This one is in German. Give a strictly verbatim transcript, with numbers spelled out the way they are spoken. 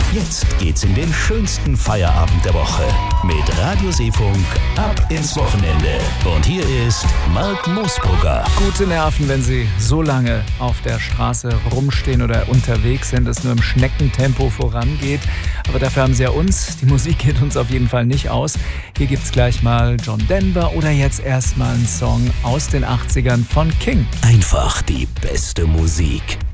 Jetzt geht's in den schönsten Feierabend der Woche mit Radio Seefunk ab ins Wochenende. Und hier ist Mark Moosbrugger. Gute Nerven, wenn Sie so lange auf der Straße rumstehen oder unterwegs sind, es nur im Schneckentempo vorangeht. Aber dafür haben Sie ja uns. Die Musik geht uns auf jeden Fall nicht aus. Hier gibt's gleich mal John Denver oder jetzt erstmal einen Song aus den achtzigern von King. Einfach die beste Musik.